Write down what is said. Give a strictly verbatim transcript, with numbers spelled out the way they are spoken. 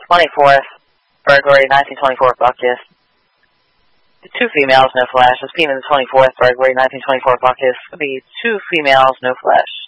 twenty-fourth, burglary, nineteen twenty-four, Buckus. Two females, no flash. This being the twenty-fourth, burglary, nineteen twenty-four, Buckus. Could be two females, no flash.